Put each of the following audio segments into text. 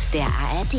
der ARD.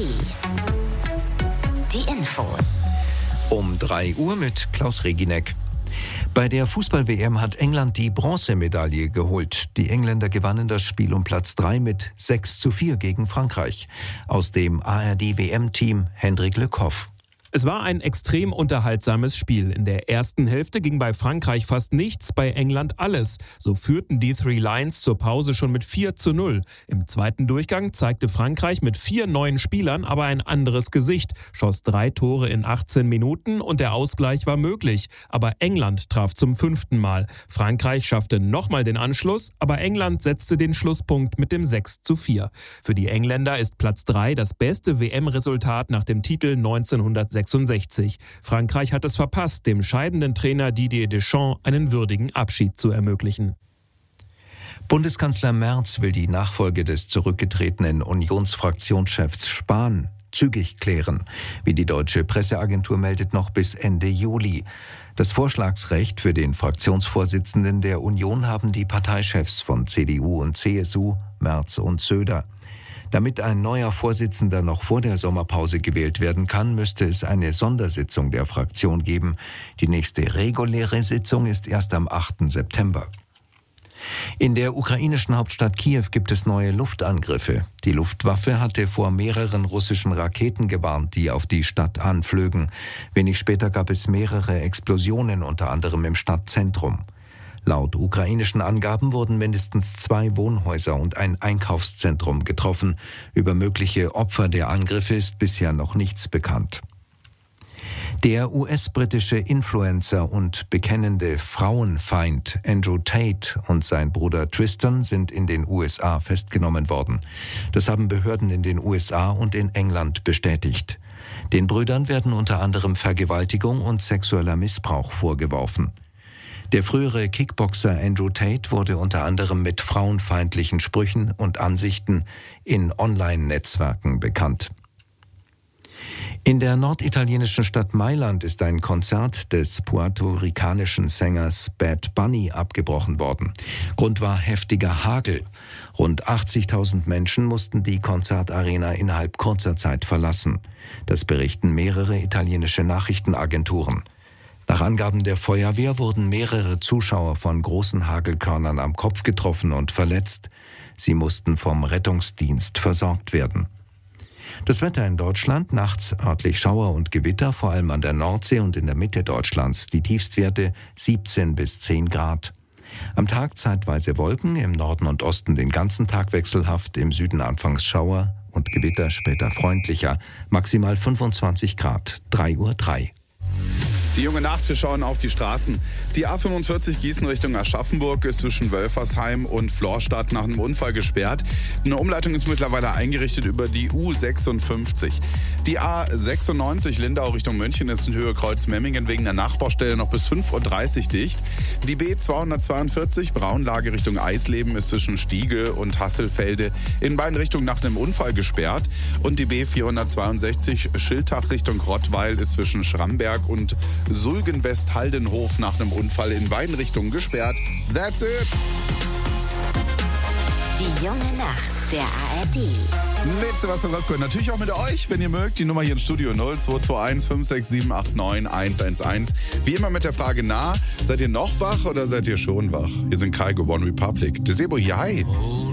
Die Infos. Um 3 Uhr mit Klaus Reginek. Bei der Fußball-WM hat England die Bronzemedaille geholt. Die Engländer gewannen das Spiel um Platz 3 mit 6:4 gegen Frankreich. Aus dem ARD-WM-Team Hendrik Le Koff. Es war ein extrem unterhaltsames Spiel. In der ersten Hälfte ging bei Frankreich fast nichts, bei England alles. So führten die Three Lions zur Pause schon mit 4:0. Im zweiten Durchgang zeigte Frankreich mit 4 neuen Spielern aber ein anderes Gesicht, schoss 3 Tore in 18 Minuten und der Ausgleich war möglich. Aber England traf zum 5. Mal. Frankreich schaffte nochmal den Anschluss, aber England setzte den Schlusspunkt mit dem 6:4. Für die Engländer ist Platz 3 das beste WM-Resultat nach dem Titel 1966. Frankreich hat es verpasst, dem scheidenden Trainer Didier Deschamps einen würdigen Abschied zu ermöglichen. Bundeskanzler Merz will die Nachfolge des zurückgetretenen Unionsfraktionschefs Spahn zügig klären. Wie die deutsche Presseagentur meldet, noch bis Ende Juli. Das Vorschlagsrecht für den Fraktionsvorsitzenden der Union haben die Parteichefs von CDU und CSU, Merz und Söder. Damit ein neuer Vorsitzender noch vor der Sommerpause gewählt werden kann, müsste es eine Sondersitzung der Fraktion geben. Die nächste reguläre Sitzung ist erst am 8. September. In der ukrainischen Hauptstadt Kiew gibt es neue Luftangriffe. Die Luftwaffe hatte vor mehreren russischen Raketen gewarnt, die auf die Stadt anflögen. Wenig später gab es mehrere Explosionen, unter anderem im Stadtzentrum. Laut ukrainischen Angaben wurden mindestens 2 Wohnhäuser und ein Einkaufszentrum getroffen. Über mögliche Opfer der Angriffe ist bisher noch nichts bekannt. Der US-britische Influencer und bekennende Frauenfeind Andrew Tate und sein Bruder Tristan sind in den USA festgenommen worden. Das haben Behörden in den USA und in England bestätigt. Den Brüdern werden unter anderem Vergewaltigung und sexueller Missbrauch vorgeworfen. Der frühere Kickboxer Andrew Tate wurde unter anderem mit frauenfeindlichen Sprüchen und Ansichten in Online-Netzwerken bekannt. In der norditalienischen Stadt Mailand ist ein Konzert des puerto-ricanischen Sängers Bad Bunny abgebrochen worden. Grund war heftiger Hagel. Rund 80.000 Menschen mussten die Konzertarena innerhalb kurzer Zeit verlassen. Das berichten mehrere italienische Nachrichtenagenturen. Nach Angaben der Feuerwehr wurden mehrere Zuschauer von großen Hagelkörnern am Kopf getroffen und verletzt. Sie mussten vom Rettungsdienst versorgt werden. Das Wetter in Deutschland: nachts örtlich Schauer und Gewitter, vor allem an der Nordsee und in der Mitte Deutschlands. Die Tiefstwerte 17 bis 10 Grad. Am Tag zeitweise Wolken, im Norden und Osten den ganzen Tag wechselhaft, im Süden anfangs Schauer und Gewitter, später freundlicher. Maximal 25 Grad, 3:03 Uhr. Die junge Nacht, wir schauen auf die Straßen. Die A45 Gießen Richtung Aschaffenburg ist zwischen Wölfersheim und Florstadt nach einem Unfall gesperrt. Eine Umleitung ist mittlerweile eingerichtet über die U56. Die A96 Lindau Richtung München ist in Höhe Kreuz-Memmingen wegen der Nachbaustelle noch bis 5:30 Uhr dicht. Die B242 Braunlage Richtung Eisleben ist zwischen Stiege und Hasselfelde in beiden Richtungen nach einem Unfall gesperrt. Und die B462 Schiltach Richtung Rottweil ist zwischen Schramberg und Sulgen-West-Haldenhof nach einem Unfall in beiden Richtungen gesperrt. That's it! Die junge Nacht der ARD. Mit Sebastian Röpke. Natürlich auch mit euch, wenn ihr mögt. Die Nummer hier im Studio 0221 567 89 111. Wie immer mit der Frage: Na, seid ihr noch wach oder seid ihr schon wach? Hier sind Kaigo, One Republic. Desebo hier, hi.